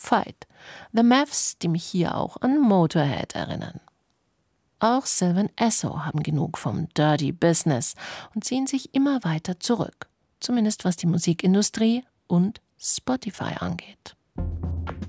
Fight. The Mavs, die mich hier auch an Motorhead erinnern. Auch Sylvan Esso haben genug vom Dirty Business und ziehen sich immer weiter zurück. Zumindest was die Musikindustrie und Spotify angeht.